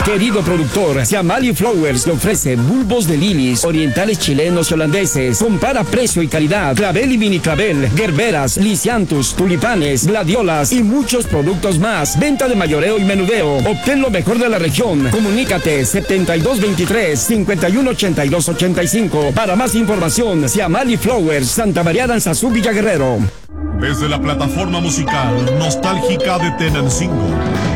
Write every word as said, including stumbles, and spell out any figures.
Querido productor, Siamali Flowers le ofrece bulbos de lilies, orientales chilenos y holandeses. Compara precio y calidad. Clavel y mini clavel, gerberas, lisianthus, tulipanes, gladiolas y muchos productos más. Venta de mayoreo y menudeo. Obtén lo mejor de la región. Comunícate setenta y dos veintitrés, cincuenta y uno ochenta y dos ochenta y cinco. Para más información, Siamali Flowers, Santa María Aranzazú, Villa Guerrero. Desde la plataforma musical nostálgica de Tenancingo,